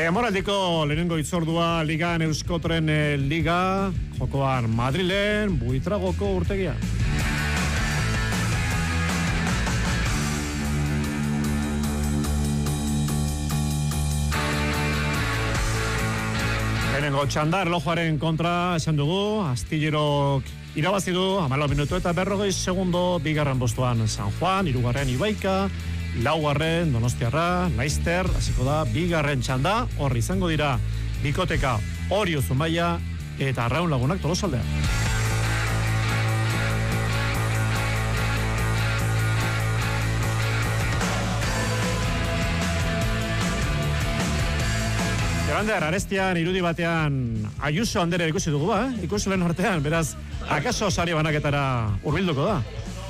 Demoraldiko lehenengo itzordua Ligan Euskotren Liga, jokoan Madrilen, Buitragoko urtegia. Lehenengo txandar lojoaren kontra esan dugu, Astillerok irabazi du, 14 minutu eta 40 segundo, bigarren postuan San Juan, hirugarren Ibaika, laugarren Donostiarra, Laister, hasiko da bigarren txanda, hor izango dira bikoteka Orio Zumaia eta Arraun Lagunak Tolosaldea. Jorander, Arestian, irudi batean Ayuso Andere ikusi dugu ba, ikusi lehen artean, beraz, akaso sari banaketara hurbilduko da.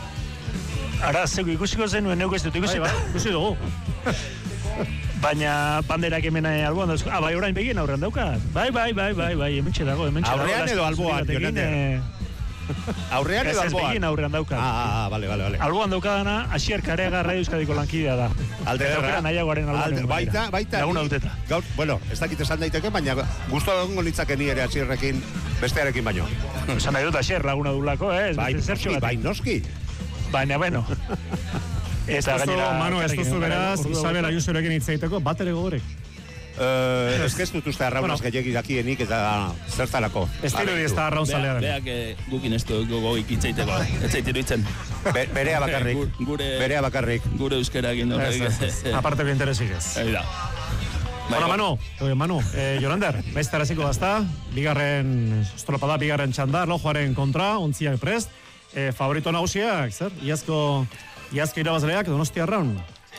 Ara, zego ikusiko zenuen, neuk ez dut ikusi. Ikusi dugu. Baina banderak hemen alboan dauzko. Bai, orain begien aurrean daukat. Bai, hementxe dago. Aurrean edo alboan, Jonander? Aurrean edo alboan? Begien aurrean daukat. Bale. Alboan daukadana, Asier Kareaga Radio Euskadiko lankidea da. Alderra. Nahiagoaren alboan. Baita. Laguna duteta. Gaur, bueno, ez dakit esan daiteke, baina gustu egongo litzake ni ere Asierrekin bestearekin baino. Esan nahi dut Asier laguna dulako, Bai, noski. Baina, bueno. Eta gainera... Manu, ez duzu beraz, Isabel Ayusorekin hitz egiteko, bat ere gogorek. Ez que ez dut uste Arraunaz gehiagik dakienik eta zertarako. Ez dirudi ez da Arraun zalea den. Beak gukin ez du gogoik hitz egiteko. Ez zaitiru hitzen. Berea bakarrik. Gure euskera egin Aparteko interesik ez. Bueno, Manu, Jorander, beste araziko gazta, bigarren estropada, bigarren txandar, lojoaren kontra, ontziak prest, favorito nagusiak, zer? Iazko irabazleak, Donostia Arraun.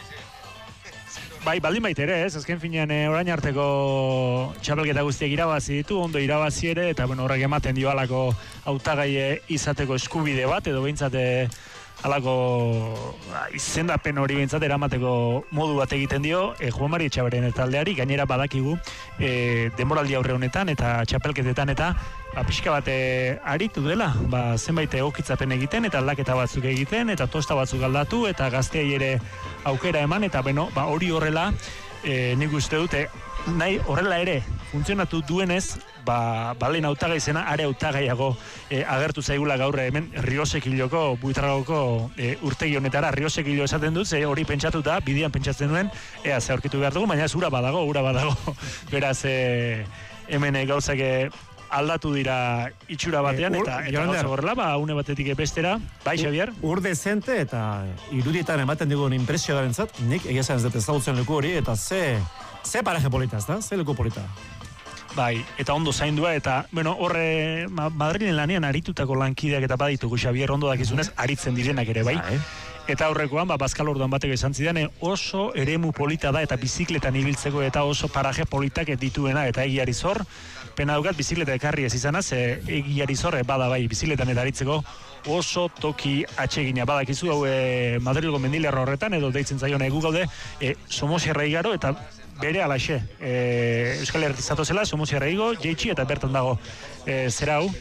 Bai, baldin baita ere, ez? Azken finean orain arteko txapelketa guztiak irabazi ditu, ondo irabazi ere, eta horrek ematen dio alako hautagai izateko eskubide bat, edo behintzat alako izendapen hori behintzat eramateko modu bat egiten dio Juan Mari Etxaberen taldeari, gainera badakigu denboraldi aurre honetan eta txapelketetan eta pixka bat aritu dela, zenbait egokitzapen egiten eta aldaketa batzuk egiten eta tosta batzuk aldatu eta gazteei ere aukera eman eta hori horrela nik uste dute nahi horrela ere funtzionatu duenez balen hautagai zena, are hautagaiago agertu zaigula gaur hemen Riosekiloko, Buitragoko urtegi honetara, Riosekilo esaten dut, ze hori pentsatuta, bidean pentsatzen duen, ze aurkitu behar dugu, baina ez ura badago. Beraz, hemen gauzak aldatu dira itxura batean, eta gauza horrela, une batetik bestera, bai, Xavier? Ur dezente eta irudietan ematen digun impresio da bentzat, nik egiazan ez dut ezagutzen leku hori, eta ze paraje polita, ez da? Ze leku polita? Bai, eta ondo zaindua, eta, horre, Madrilen lanean aritutako lankideak eta baditugu, Xavier, ondo dakizunez, aritzen direnak ere, bai? Eta horrekoan, Bazkal orduan bateko izan zidan, oso eremu polita da, eta bizikletan ibiltzeko, eta oso paraje politak dituena, eta egiari zor, pena dukat, bizikleta ekarri ez izanaz, egiari zor, bada bai, bizikletan eta aritzeko, oso toki atsegina badakizu, hau Madrilgo mendilerro horretan, edo deitzen zaion egu gaude, Somosierra igaro, eta bere alaxe, Euskal Herritik zatozela, Somosierra igo, jeitsi, eta bertan dago zera hau,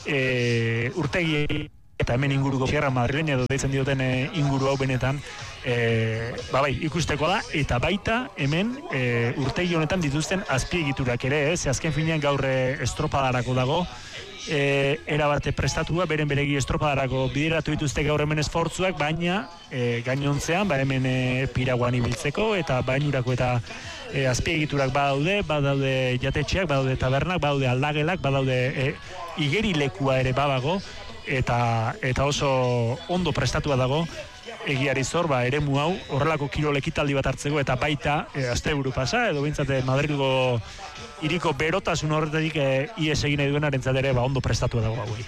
urtegi eta hemen inguruko Sierra Madrilen edo deitzen dioten inguru hau benetan ikusteko da, eta baita hemen urtegi honetan dituzten azpiegiturak ere, azken finean gaur estropadarako dago, erabarte prestatua, beren beregi estropadarako bideratu dituzte gaur hemen esfortzuak, baina gainontzean, hemen piraguan ibiltzeko, eta bainurako eta azpiegiturak badaude jatetxeak, badaude tabernak, badaude aldagelak, badaude igerilekua ere badago, eta oso ondo prestatua dago egiari zor, eremu hau horrelako kirol ekitaldi bat hartzeko eta baita asteburu pasa, edo behintzat Madrilgo hiriko berotasun horretatik ies egin nahi duenarentzat ere ondo prestatua dago hau.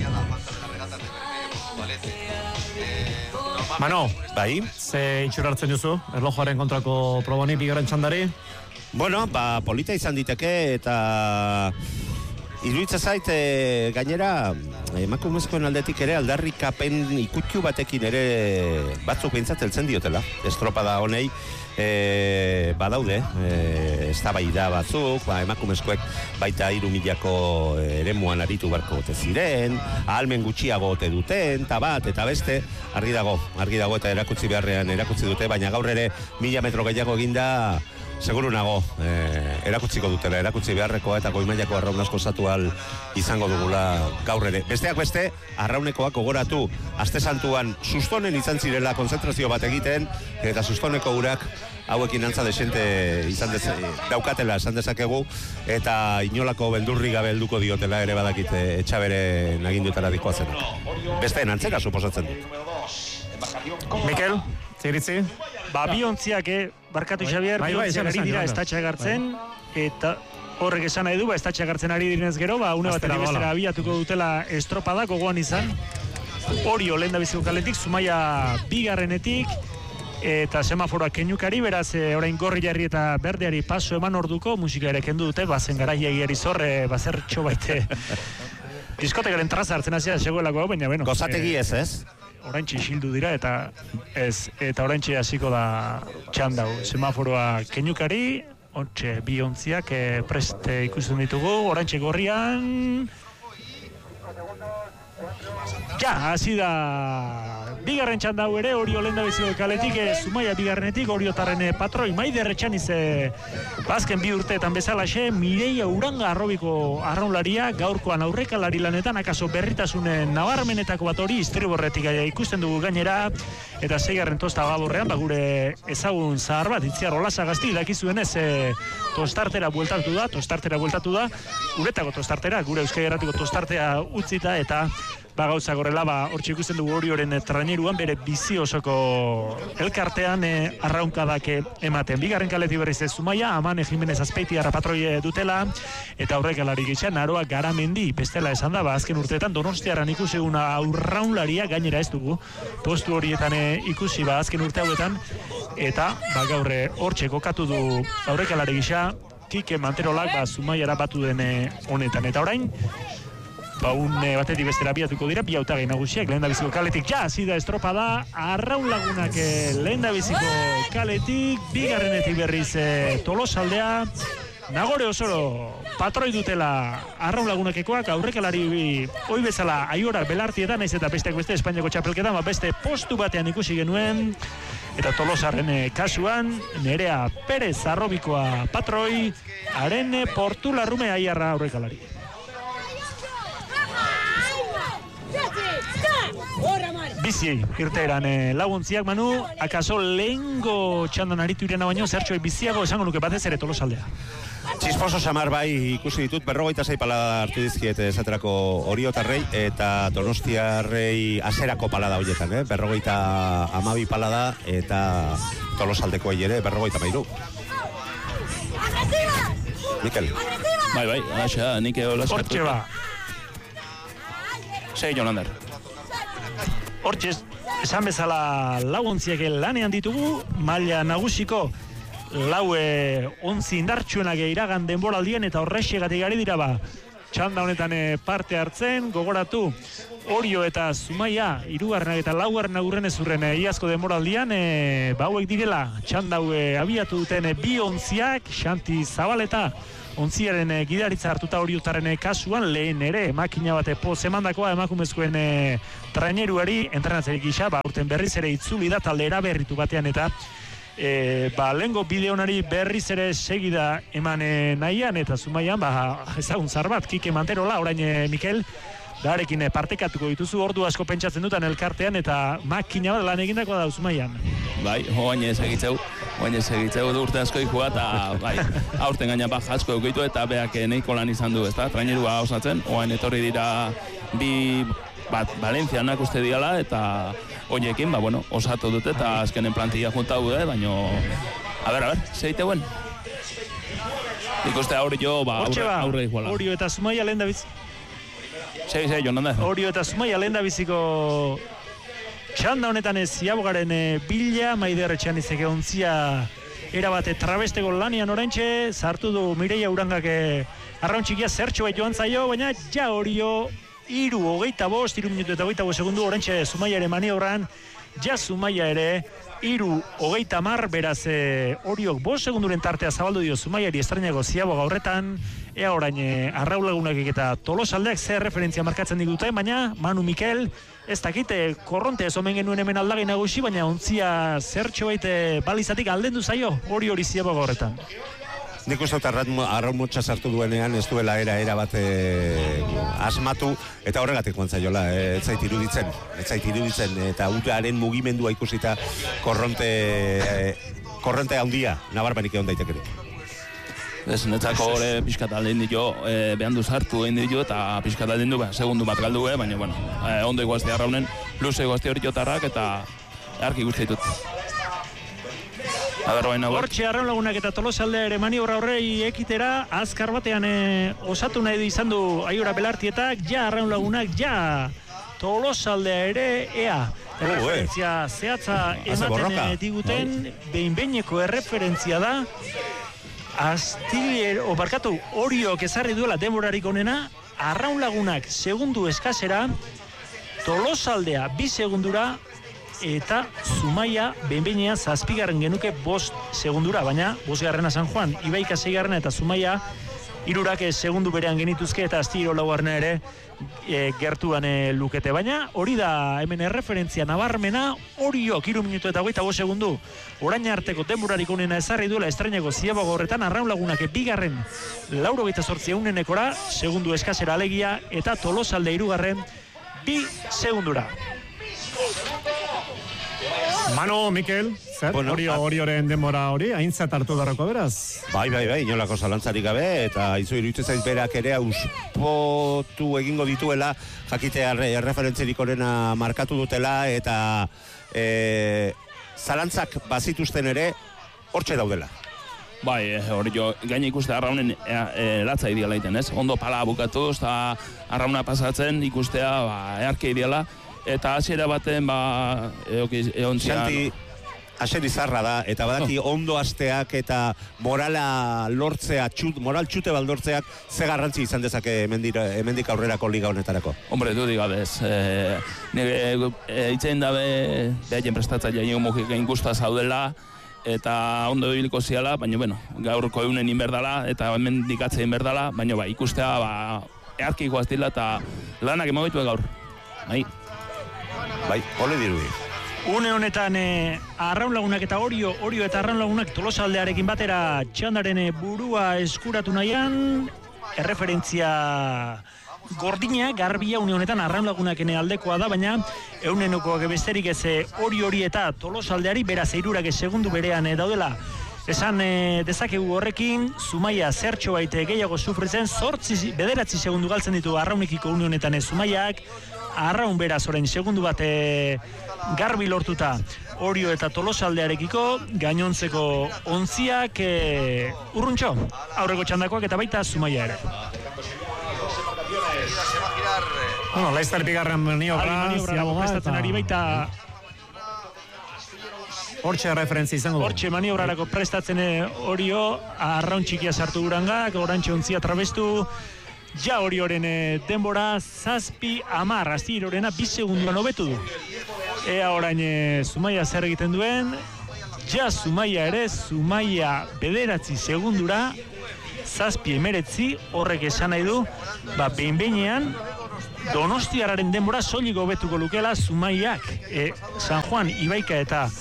Mano, bai? Ze itxura hartzen duzu, erlojoaren kontrako probani, bigarren txandari? Bueno, polita izan diteke eta iruditzen zait gainera emakumezkoen aldetik ere aldarrikapen ikutxu batekin ere batzuk behintzat heltzen diotela. Estropada honei badaude, eztabaida batzuk, emakumezkoek baita 3.000ko eremuan aritu barko gote ziren, ahalmen gutxiago gote duten, eta beste, argi dago eta erakutsi beharrean erakutsi dute, baina gaur ere 1000 metro gehiago eginda seguru nago, erakutziko dutela, erakutzi beharrekoa eta goi-mailako arraun asko osatu ahal izango dugula gaur ere. Besteak beste, arraunekoak gogoratu, aste santuan sustonen izan zirela konzentrazio bat egiten, eta sustoneko urak hauekin antza desente daukatela esan dezakegu, eta inolako beldurri gabe helduko diotela ere badakit Etxabere nagindutara dikoazenak. Besteen antzera suposatzen dut. Mikel, ziritzi? Bi ontziak, barkatu Xabier, bi ontziak ari dira estatxa egartzen, eta horrek esan nahi du, estatxa egartzen ari direnez gero, une batera bestera abiatuko dutela estropada gogoan izan. Orio lehendabiziko kaletik, Zumaia bigarrenetik, eta semaforoak keinukari, beraz orain gorri jarri eta berdeari paso eman orduko, musika ere kendu dute, bazen garaia egiari zorre, bazer txobaite. Diskotekaren traza hartzen hasia segoelako, baina beno. Gozategi ez? Oraintxe isildu dira eta oraintxe hasiko da txandau. Semaforoa keinukari, ontxe bi ontziak preste ikusten ditugu, oraintxe gorrian. Hasi da bigarren txandau ere, Orio lehendabiziko kaletik, Zumaia bigarrenetik, Oriotarren patroi, Maider Etxaniz bazken bi urteetan bezalaxe, Mireia Uranga arrobiko arraunlaria, gaurkoan aurrekalari lanetan, akaso berritasunen nabarmenetako bat hori, istriborretik ikusten dugu gainera, eta 6. tosta gaborrean, gure ezagun zahar bat, Itziar Olaza Gazti, dakizuen ez, tostartera bueltatu da, uretako tostartera, gure Euskal Herratiko tostartea utzita, eta gauza gorrela, hortxe ikusten dugu Orioren traineruan, bere bizi osoko elkartean arraunkadak ematen. Bigarren kaletik berriz Zumaia, Amane Jimenez Azpeitiarra patroi dutela, eta aurrekalari gisa Naroa Garamendi, bestela esan da, azken urteetan Donostiarran ikusi una aurraunlaria, gainera ez dugu, postu horietan ikusi azken urte hauetan, eta gaur hortxe kokatu du aurrekalari gisa, Kike Manterolak Zumaiara batu den honetan. Eta orain, batetik bestera biatuko dira, bi hautagai nagusiak lehendabiziko kaletik, hasi da estropada, arraun lagunak lehendabiziko kaletik, bigarrenetik berriz Tolosaldea, Nagore Osoro patroi dutela arraun lagunakekoak, aurrekalari hoi bezala Aiorak Belartietan, naiz eta besteak beste Espainiako txapelketan, beste postu batean ikusi genuen, eta Tolosarren kasuan, Nerea Perez Arrobikoa patroi, haren Portularrume Aiarra aurrekalari. Bizi irteeran laguntziak, Manu, akaso lehengo txandan aritu irena baino, zertxoi biziago esango nuke batez ere Tolosaldea. Txisposo samar ikusi ditut, 46 palada hartu dizkiet esaterako Oriotarrei, eta Donostiarrei aserako palada horietan, 52 palada, eta Tolosaldekoei ere 53. Mikel. Bai, alaxa, nik olaxa. Hortxe ba. Segi, Jolander. Hortxe, esan bezala laguntziak lanean ditugu, maila nagusiko laue ontzi indartsuenak iragan denboraldian, eta horrexegatik ari dira txanda honetan parte hartzen, gogoratu Orio eta Zumaia, 3. eta 4. agurren ezurren iazko denboraldian, hauek direla txanda abiatu duten bi ontziak, Xanti Zabaleta ontziaren gidaritza hartuta Oriotarren kasuan, lehen ere makina bate poz emandakoa emakumezkoen traineruari, entrenatzerik gisa, urten berriz ere itzuli da talde eraberritu batean, eta lehengo bideonari berriz ere segida eman nahian, eta Zumaian ezagun zar bat, Kike Manterola, orain Mikel, darekin partekatuko dituzu, ordu asko pentsatzen dutan elkartean, eta makina bat lan egindakoa da Zumaian. Bai, oain ez egitzeu urte asko ikua, eta aurten gaina asko eukeitu, eta beak neiko lan izan du, ezta, trainerua osatzen, oain etorri dira bi Valentzianak uste diala, eta oiekin, osatu dute, eta azkenen plantilla junta gude, baina, a ber, zeiteuen. Ikuste aurre iguala. Orio eta Zumaia lehen da bizi. Segi, Jonanda. Orio eta Zumaia lehen da biziko txanda honetan ziabogaren bila, Maider Etxanizek ontzia erabate trabesteko lanian oraintxe, zartu du Mireia Urangak arraun txikia zertxo bait joan zaio, baina Orio 3:25, 3 minutu eta 25 segundu, oraintxe Zumaia ere maniobran, Zumaia ere 3:30, beraz Oriok 5 segunduren tartea zabaldu dio Zumaiari estrainago ziaboga horretan, ea orain Arraulagunak eta Tolosaldeak zer referentzia markatzen digute, baina Manu Mikel, ez dakite, korronte ez omen genuen hemen aldagin nagusi, baina ontzia zertxo baite balizatik aldendu zaio, hori Ziaboga horretan. Nik uste dut arraumotxa sartu duenean ez duela era bat asmatu, eta horregatik joan zaiola, ez zait iruditzen, eta uraren mugimendua ikusita korronte handia, nabarmenik egon daitekerik. Ez, netzako hori pixkat aldein ditu, behan du sartu egin ditu, eta pixkat aldein du, segundu bat galdu, baina, bueno, ondo iguazte arraunen, luze iguazte hori jotarrak, eta arki guzti ditut. Hortxe Arraunlagunak eta Tolosaldea ere maniobra horrei ekitera, azkar batean osatu nahi du izan du Aiora Belartietak, ja Arraunlagunak, ja Tolosaldea ere, ea. Erreferentzia zehatza ematen diguten, behin-behineko erreferentzia da, Oriok ezarri duela denborarik onena, Arraunlagunak segundu eskasera, Tolosaldea 2 segundura, eta Zumaia behin-behinean 7 genuke 5 segundura, baina 5 San Juan, Ibaika 6 eta Zumaia 3 segundu berean genituzke eta Astillero 4 ere gertuan lukete, baina hori da hemen erreferentzia nabarmena, Oriok 3 minutu eta 25 segundu orain arteko denborarik onena ezarri duela estrainako Ziaboga horretan, Arraunlagunak 2 98 segundu eskasera alegia, eta Tolosalde 3 2 segundura. Manu, Mikel, zer? Orioren denbora hori, aintzat hartu darrako beraz? Bai, inolako zalantzarik gabe, eta izu iruditzen zait berak ere auspotu egingo dituela, jakitea erreferentzirik horrena markatu dutela, eta zalantzak bazituzten ere, hortxe daudela. Bai, hori jo, gaina ikuste Arraunen latza ideala iten, ez? Ondo pala bukatuz, eta Arrauna pasatzen ikustea, earke ideala, eta hasiera baten, Xanti, aseri zarra da, eta badaki ondo hasteak eta morala lortzea, moral txute baldortzeak, ze garrantzi izan dezake hemendik aurrerako liga honetarako? Hombre, du digabez, itzein dabe, behaien prestatzaile egin mugik egin guztua zaudela, eta ondo ibiliko ziala, baina, bueno, gaurko eunen inberdala, eta hemen dikatze inberdala, baina, ikustea, earki iguaztila, eta lanak emagoitu gaur. Bai, ole dirudi. Une honetan Arraunlagunak eta Orio eta Arraunlagunak Tolosaldearekin batera txandaren burua eskuratu nahian, erreferentzia gordina, garbia une honetan Arraunlagunak aldekoa da, baina eunenoko besterik ez Hori eta Tolosaldeari, beraz 3 segundu berean daudela. Esan dezakegu horrekin, Zumaia zertxo baite gehiago sufritzen, 9 segundu galtzen ditu Arraunekiko une honetan Zumaiak, Arraun beraz orain segundu bat garbi lortuta Orio eta Tolosaldearekiko, gainontzeko ontziak urruntxo, aurreko txandakoak eta baita Zumaia ere. Laizter bigarren maniobra, Ziaboga prestatzen ari baita hortxe referentzia izango du. Hortxe maniobrarako prestatzen Orio, Arraun txikia sartu durangak, orantxe ontzia trabestu, ja Orioren denbora 7:10, Astillorena 2 segunduan hobetu du. Ea orain Zumaia zer egiten duen, ja Zumaia ere, Zumaia 9 segundura, 7:19, horrek esan nahi du, behin-behinean, Donostiarraren denbora soilik hobetuko lukela Zumaiak, San Juan, Ibaika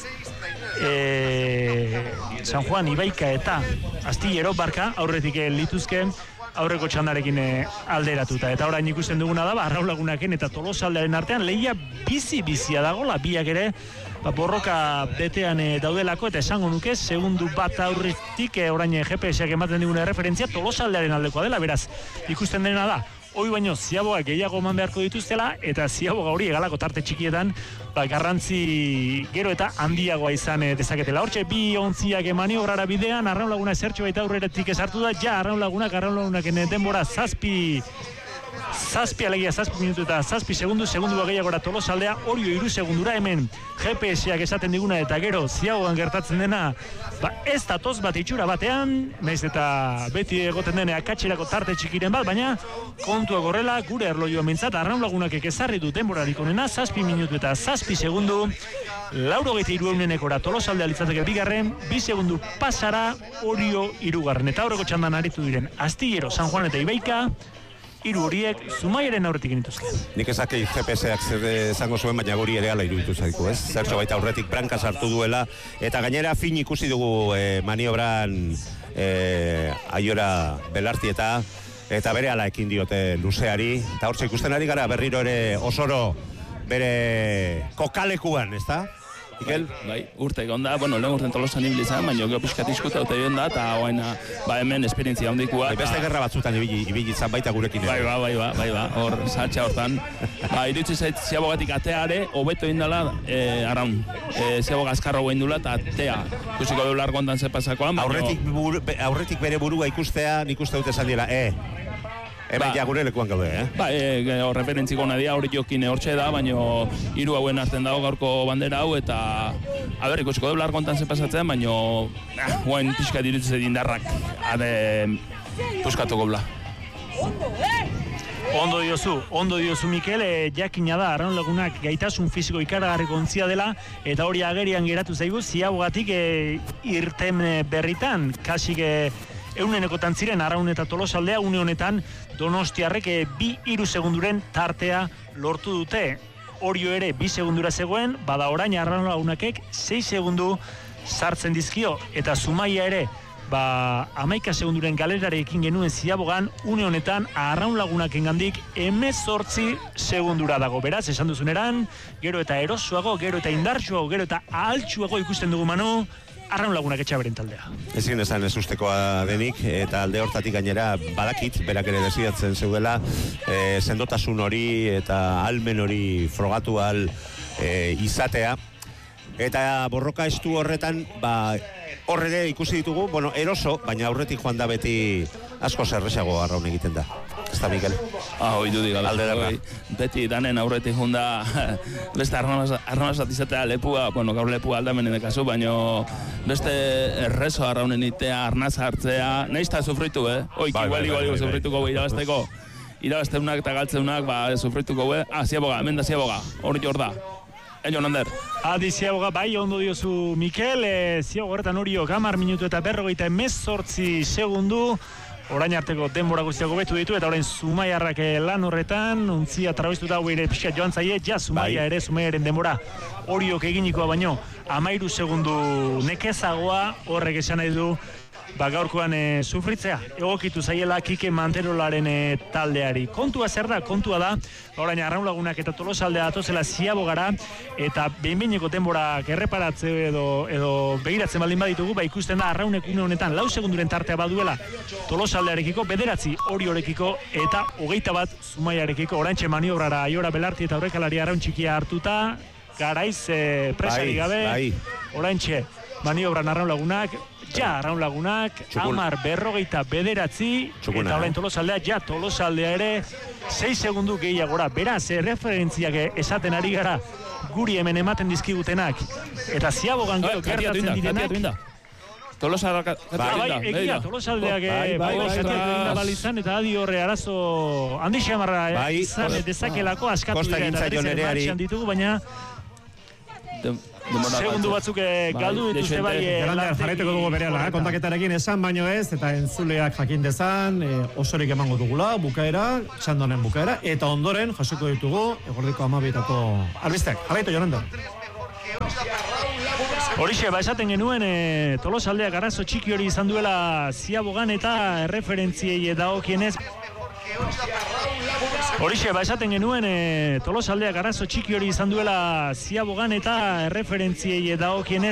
eta Astillero barka aurretik lituzke aurreko txandarekin alderatuta. Eta orain ikusten duguna da, Arraunlagunaken eta Tolosaldearen artean lehia bizia dagola, biak ere borroka betean daudelako, eta esango nuke, segundu bat aurretik orain GPS-ak ematen diguna referentzia Tolosaldearen aldekoa dela, beraz, ikusten dena da, hoi baino Ziaboga gehiago eman beharko dituztela, eta Ziaboga hori egalako tarte txikietan garrantzi gero eta handiagoa izan dezaketela. Hortxe, bi ontziak maniobrara bidean, Arraunlaguna zertxo baita aurreretik esartu da, ja Arraunlagunak denbora 7:20 7 minutu eta 7 segundua gehiagora Tolosaldea, Orio 3 segundura hemen GPS-ak esaten diguna eta gero ziagoan gertatzen dena, ez datoz bat itxura batean, naiz eta beti egoten dene akatxerako tarte txikiren bat, baina kontua gorrela gure erloioa mintzat, Arraun Lagunak ezarri du denborarik onena, 7 minutu eta 7 segundu, 83 Tolosaldea litzateke bigarren, 2 segundu pasara Orio 3. Eta aurreko txandan aritu diren Astillero, San Juan eta Ibaika, 3 horiek Zumaiaren aurretik genituzke. Nik ezakei GPS-ak zer izango zuen, baina guri ere ala iruditu zaiku, ez? Zertxo baita aurretik branka sartu duela, eta gainera fin ikusi dugu maniobran Aiora Belarti eta bere ala ekin diote luzeari, eta hortze ikusten ari gara berriro ere Osoro bere kokalekuan, ez da? Mikel? Bai, urte egon da, lehen urten Tolosan ibilizan, baina gero pixkat diskuta dute joan da, eta guaina, hemen esperientzia handikua. Beste gerra batzutan ibilitzan baita gurekin. Bai, hor, saltxa hortan. Irutsi zait, ziabogatik ateare, hobeto indala, Arraun. Ziaboga azkarra guen dula, eta atea. Ikusiko du largo ondan ze pasakoan. Aurretik bere burua ikustea, nik uste dute esan dira, hemen ja gure lekuan gaude, referentziko nadia hori jokin hortxe da, baina 3 hauen arten dago gaurko bandera hau, eta ikusiko du largo ondan ze pasatzen, baina guen pixka dirutzen indarrak puskatuko bla. Ondo diozu Mikel, jakina da Arraun Lagunak gaitasun fisiko ikaragarriko ontzia dela, eta hori agerian geratu zaigu ziabogatik irten berritan, kasik eunenekotan ziren Arraun eta Tolosaldea, une honetan Donostiarrek 2-3 segunduren tartea lortu dute. Orio ere 2 segundura zegoen, bada orain Arraun Lagunakek 6 segundu sartzen dizkio, eta Zumaia ere 11 segunduren galerarekin genuen ziabogan, une honetan Arraun Lagunakengandik 18 segundura dago. Beraz, esan duzuneran, gero eta erosoago, gero eta indartsuago, gero eta ahaltsuago ikusten dugu Manu, Arraun Lagunak etxaberen taldea. Ezin esan ez ustekoa denik, eta alde hortatik gainera badakit, berak ere desidatzen zeudela, sendotasun hori eta almen hori frogatu ahal izatea. Eta borroka estu horretan, horre ere ikusi ditugu, eroso, baina aurretik joan da beti asko zerresago Arraun egiten da. Ez da, Mikel? Hoi du diga. Alde derra. Beti danen aurretik joan da beste arraunazat izatea lepua, gaur lepua aldamenen dekazu, baina beste errezo Arraunen itea, arnaz hartzea, nahiz eta sufritu, Oik igual sufrituko irabazteko. Irabazteunak eta galtzeunak, sufrituko, ziaboga, hemen da ziaboga, hori hor da. Elon Ander. Adi ziaboga, bai, ondo diozu Mikel, ziaboga horretan Orio 10 minutu eta 58 segundu, orain arteko denbora guztiago betu ditu, eta orain Zumaiarrak lan horretan, ontzia trabestuta hau ere pixkat joan zaie, Zumaia ere, Zumaiaren denbora Oriok eginikoa baino, 13 segundu nekezagoa, horrek esan nahi du, gaurkoan sufritzea, egokitu zaiela Kike Manterolaren taldeari. Kontua zer da? Kontua da, orain Arraun Lagunak eta Tolosaldea atozela ziabogara, eta behin-behineko denborak erreparatze edo begiratzen baldin baditugu, ikusten da Arraunek une honetan 4 segunduren tartea baduela Tolosaldearekiko, 9 Oriorekiko, eta 21 Zumaiarekiko. Oraintxe maniobrara Aiora Belarti eta aurrekalari Arraun txikia hartuta, garaiz presari gabe, oraintxe maniobran Arraun Lagunak, Arraun Lagunak, 10:49, eta orain Tolosaldea, Tolosaldea ere 6 segundu gehiagora. Beraz, referentziak esaten ari gara guri hemen ematen dizkigutenak, eta ziabogan gero gertatzen direnak. Tolosaldea egia, Tolosaldeak balizan, eta adi horre arazo handi xamarra izan dezakelako askatu dira, eta martxan ditugu, baina segundu batzuk galdu dituzte bai. Jarraituko dugu berehala, kontaketarekin esan baino ez, eta entzuleak jakin dezan, osorik emango dugula, bukaera, txandonen bukaera, eta ondoren jasoko ditugu, egordiko 12etako albisteak. Jarraitu, Jonando. Horixe, esaten genuen Tolosaldeak arazo txiki hori izan duela ziabogan eta erreferentziei dagokienez. Horixe, esaten genuen Tolosaldeak arazo txiki hori izan duela ziabogan eta erreferentziei dagokienez.